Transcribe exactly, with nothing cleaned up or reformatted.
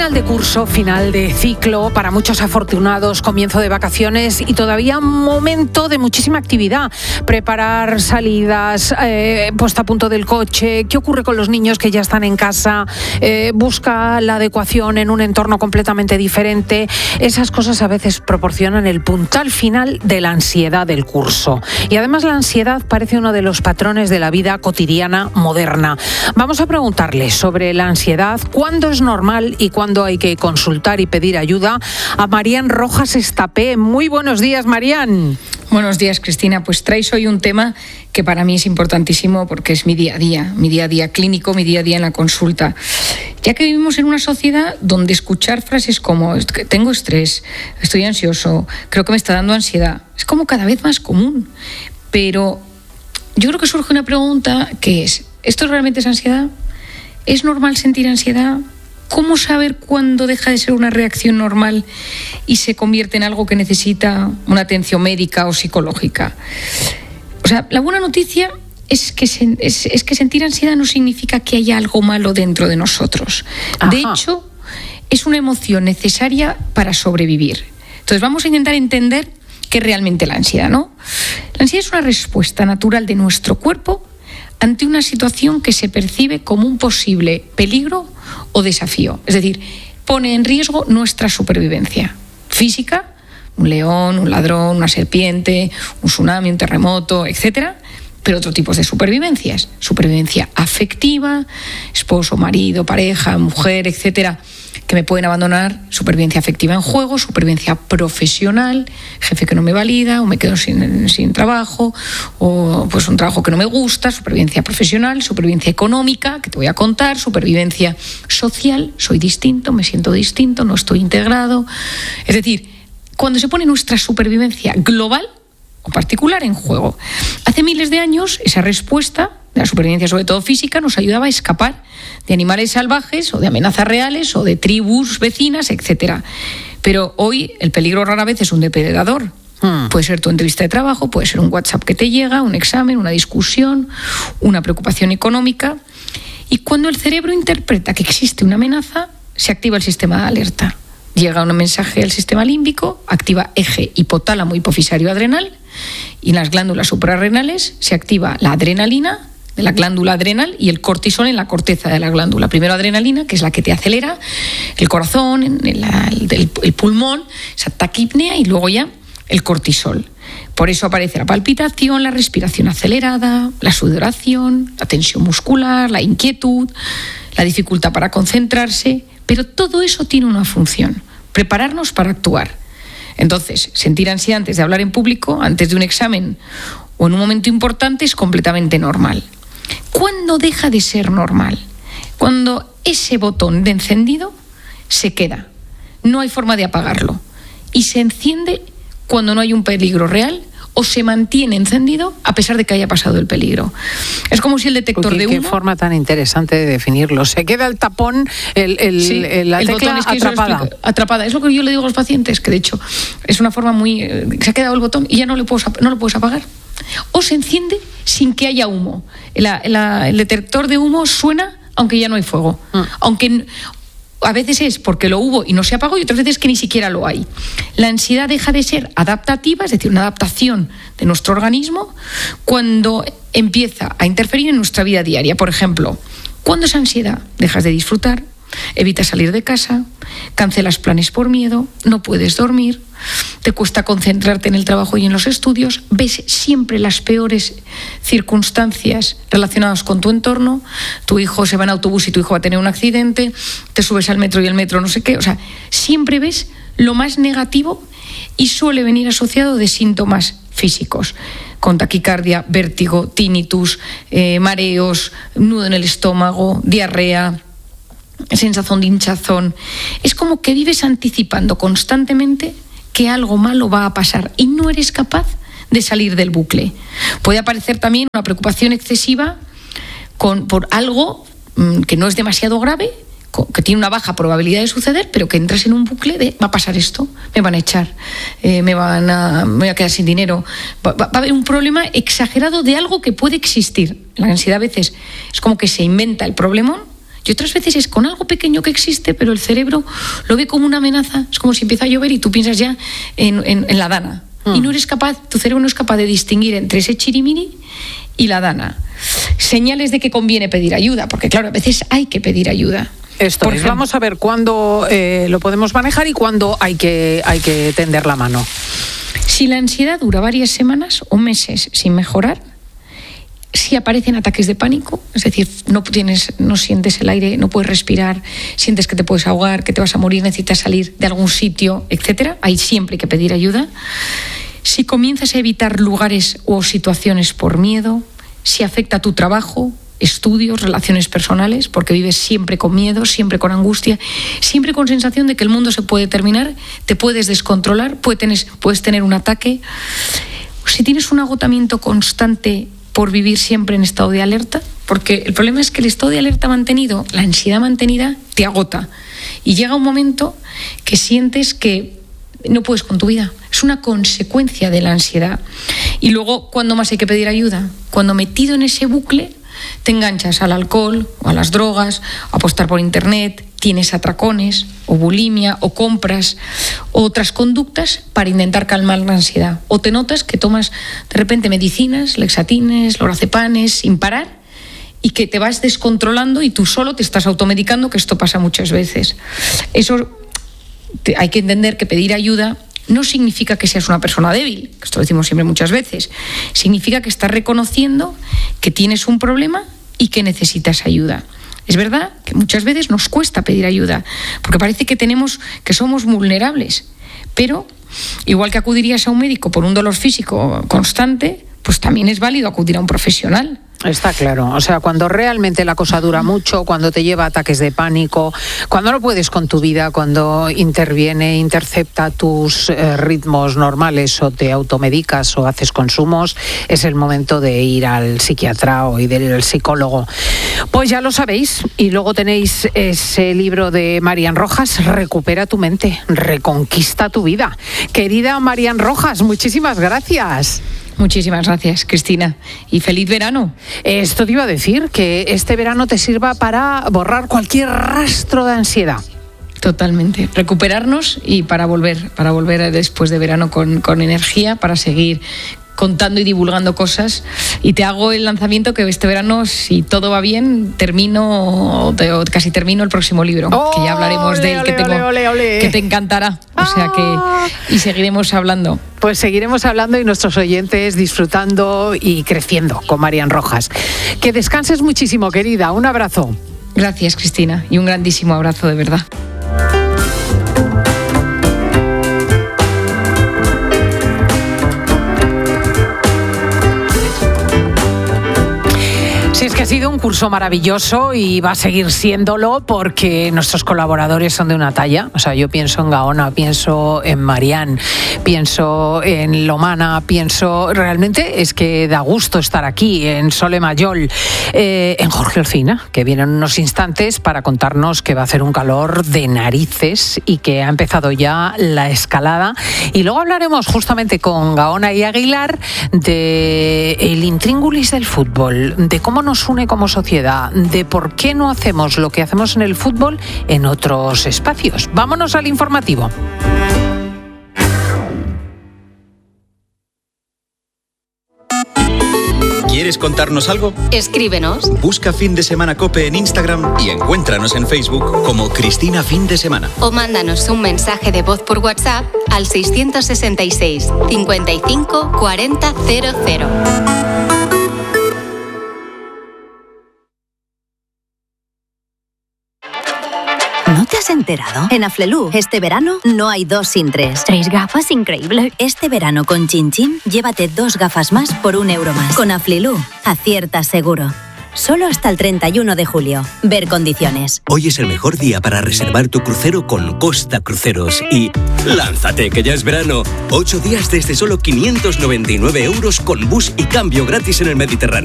Final de curso, final de ciclo, para muchos afortunados, comienzo de vacaciones y todavía un momento de muchísima actividad. Preparar salidas, eh, puesta a punto del coche, qué ocurre con los niños que ya están en casa, eh, busca la adecuación en un entorno completamente diferente. Esas cosas a veces proporcionan el puntal final de la ansiedad del curso. Y además la ansiedad parece uno de los patrones de la vida cotidiana moderna. Vamos a preguntarle sobre la ansiedad, cuándo es normal y cuándo hay que consultar y pedir ayuda, a Marían Rojas Estapé. Muy buenos días, Marían. Buenos días, Cristina. Pues traes hoy un tema que para mí es importantísimo porque es mi día a día, mi día a día clínico, mi día a día en la consulta. Ya que vivimos en una sociedad donde escuchar frases como tengo estrés, estoy ansioso, creo que me está dando ansiedad, es como cada vez más común. Pero yo creo que surge una pregunta que es, ¿esto realmente es ansiedad? ¿Es normal sentir ansiedad? ¿Cómo saber cuándo deja de ser una reacción normal y se convierte en algo que necesita una atención médica o psicológica? O sea, la buena noticia es que, se, es, es que sentir ansiedad no significa que haya algo malo dentro de nosotros. Ajá. De hecho, es una emoción necesaria para sobrevivir. Entonces vamos a intentar entender qué es realmente la ansiedad, ¿no? La ansiedad es una respuesta natural de nuestro cuerpo ante una situación que se percibe como un posible peligro o desafío. Es decir, pone en riesgo nuestra supervivencia física, un león, un ladrón, una serpiente, un tsunami, un terremoto, etcétera, pero otros tipos de supervivencias. Supervivencia afectiva, esposo, marido, pareja, mujer, etcétera, que me pueden abandonar, supervivencia afectiva en juego, supervivencia profesional, jefe que no me valida, o me quedo sin, sin trabajo, o pues un trabajo que no me gusta, supervivencia profesional, supervivencia económica, que te voy a contar, supervivencia social, soy distinto, me siento distinto, no estoy integrado. Es decir, cuando se pone nuestra supervivencia global o particular en juego. Hace miles de años, esa respuesta de la supervivencia, sobre todo física, nos ayudaba a escapar de animales salvajes o de amenazas reales o de tribus vecinas, etcétera. Pero hoy el peligro rara vez es un depredador. Hmm. Puede ser tu entrevista de trabajo, puede ser un WhatsApp que te llega, un examen, una discusión, una preocupación económica. Y cuando el cerebro interpreta que existe una amenaza, se activa el sistema de alerta. Llega un mensaje al sistema límbico, activa eje hipotálamo hipofisario adrenal, y en las glándulas suprarrenales se activa la adrenalina de la glándula adrenal y el cortisol en la corteza de la glándula. Primero adrenalina, que es la que te acelera el corazón, el, el, el pulmón, esa taquipnea, y luego ya el cortisol. Por eso aparece la palpitación, la respiración acelerada, la sudoración, la tensión muscular, la inquietud, la dificultad para concentrarse. Pero todo eso tiene una función: prepararnos para actuar. Entonces, sentir ansiedad antes de hablar en público, antes de un examen o en un momento importante es completamente normal. ¿Cuándo deja de ser normal? Cuando ese botón de encendido se queda, no hay forma de apagarlo, y se enciende cuando no hay un peligro real, o se mantiene encendido a pesar de que haya pasado el peligro. Es como si el detector Porque, de humo... Qué forma tan interesante de definirlo. Se queda el tapón, el, el, sí, el, la el tecla botón, es que atrapada. atrapada. Es lo que yo le digo a los pacientes, que de hecho es una forma muy... Eh, se ha quedado el botón y ya no, le puedo, no lo puedes apagar. O se enciende sin que haya humo. La, la, el detector de humo suena aunque ya no hay fuego. Mm. Aunque... A veces es porque lo hubo y no se apagó, y otras veces que ni siquiera lo hay. La ansiedad deja de ser adaptativa, es decir, una adaptación de nuestro organismo, cuando empieza a interferir en nuestra vida diaria. Por ejemplo, ¿cuándo es ansiedad? Dejas de disfrutar, evitas salir de casa, cancelas planes por miedo, no puedes dormir, te cuesta concentrarte en el trabajo y en los estudios, ves siempre las peores circunstancias relacionadas con tu entorno, tu hijo se va en autobús y tu hijo va a tener un accidente, te subes al metro y el metro no sé qué, o sea, siempre ves lo más negativo, y suele venir asociado de síntomas físicos, con taquicardia, vértigo, tinnitus, eh, mareos, nudo en el estómago, diarrea, sensación de hinchazón. Es como que vives anticipando constantemente que algo malo va a pasar y no eres capaz de salir del bucle. Puede aparecer también una preocupación excesiva con, por algo mmm, que no es demasiado grave, que tiene una baja probabilidad de suceder, pero que entras en un bucle de va a pasar esto, me van a echar, eh, me van a, me voy a quedar sin dinero. Va, va a haber un problema exagerado de algo que puede existir. La ansiedad a veces es como que se inventa el problemón Y otras veces es con algo pequeño que existe, pero el cerebro lo ve como una amenaza. Es como si empieza a llover y tú piensas ya en, en, en la dana. Mm. Y no eres capaz, tu cerebro no es capaz de distinguir entre ese chirimiri y la dana. Señales de que conviene pedir ayuda, porque claro, a veces hay que pedir ayuda. Esto Por es, ejemplo, vamos a ver cuándo eh, lo podemos manejar y cuándo hay que, hay que tender la mano. Si la ansiedad dura varias semanas o meses sin mejorar, si aparecen ataques de pánico, es decir, no tienes, no sientes el aire, no puedes respirar, sientes que te puedes ahogar, que te vas a morir, necesitas salir de algún sitio, etcétera, ahí siempre hay que pedir ayuda. Si comienzas a evitar lugares o situaciones por miedo, si afecta a tu trabajo, estudios, relaciones personales, porque vives siempre con miedo, siempre con angustia, siempre con sensación de que el mundo se puede terminar, te puedes descontrolar, puedes tener, puedes tener un ataque. Si tienes un agotamiento constante por vivir siempre en estado de alerta, porque el problema es que el estado de alerta mantenido, la ansiedad mantenida, te agota. Y llega un momento que sientes que no puedes con tu vida. Es una consecuencia de la ansiedad. Y luego, ¿cuándo más hay que pedir ayuda? Cuando metido en ese bucle te enganchas al alcohol o a las drogas, a apostar por internet, tienes atracones o bulimia o compras o otras conductas para intentar calmar la ansiedad. O te notas que tomas de repente medicinas, lexatines, lorazepanes sin parar y que te vas descontrolando y tú solo te estás automedicando, que esto pasa muchas veces. Eso te, hay que entender que pedir ayuda no significa que seas una persona débil, que esto lo decimos siempre muchas veces. Significa que estás reconociendo que tienes un problema y que necesitas ayuda. Es verdad que muchas veces nos cuesta pedir ayuda, porque parece que tenemos, que somos vulnerables. Pero, igual que acudirías a un médico por un dolor físico constante, pues también es válido acudir a un profesional. Está claro, o sea, cuando realmente la cosa dura mucho, cuando te lleva a ataques de pánico, cuando no puedes con tu vida, cuando interviene, intercepta tus eh, ritmos normales o te automedicas o haces consumos, es el momento de ir al psiquiatra o ir al psicólogo. Pues ya lo sabéis, y luego tenéis ese libro de Marian Rojas, Recupera tu mente, reconquista tu vida. Querida Marian Rojas, muchísimas gracias. Muchísimas gracias, Cristina, y feliz verano. Esto te iba a decir, que este verano te sirva para borrar cualquier rastro de ansiedad. Totalmente. Recuperarnos y para volver, para volver después de verano con, con energía, para seguir contando y divulgando cosas. Y te hago el lanzamiento que este verano, si todo va bien, termino, o casi termino el próximo libro, oh, que ya hablaremos ole, de él, ole, que, tengo, ole, ole, ole. que te encantará. O sea que, y seguiremos hablando. Pues seguiremos hablando y nuestros oyentes disfrutando y creciendo con Marian Rojas. Que descanses muchísimo, querida. Un abrazo. Gracias, Cristina, y un grandísimo abrazo, de verdad. Sí, es que ha sido un curso maravilloso y va a seguir siéndolo porque nuestros colaboradores son de una talla. O sea, yo pienso en Gaona, pienso en Marian, pienso en Lomana, pienso... Realmente es que da gusto estar aquí, en Sole Mayol, eh, en Jorge Olcina, que viene en unos instantes para contarnos que va a hacer un calor de narices y que ha empezado ya la escalada. Y luego hablaremos justamente con Gaona y Aguilar de el intríngulis del fútbol, de cómo nos une como sociedad, de por qué no hacemos lo que hacemos en el fútbol en otros espacios. Vámonos al informativo. ¿Quieres contarnos algo? Escríbenos. Busca Fin de Semana COPE en Instagram y encuéntranos en Facebook como Cristina Fin de Semana. O mándanos un mensaje de voz por WhatsApp al seiscientos sesenta y seis, cincuenta y cinco, cuarenta, cero cero. ¿No te has enterado? En Aflelu, este verano no hay dos sin tres. Tres gafas, increíble. Este verano con Chin Chin, llévate dos gafas más por un euro más. Con Aflelu, acierta seguro. Solo hasta el treinta y uno de julio. Ver condiciones. Hoy es el mejor día para reservar tu crucero con Costa Cruceros. Y lánzate, que ya es verano. Ocho días desde solo quinientos noventa y nueve euros con bus y cambio gratis en el Mediterráneo.